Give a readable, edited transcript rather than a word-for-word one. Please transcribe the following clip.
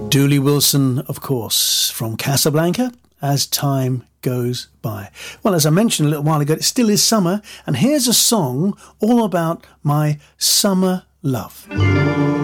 Dooley Wilson, of course, from Casablanca, As Time Goes By. Well, as I mentioned a little while ago, it still is summer, and here's a song all about my summer love.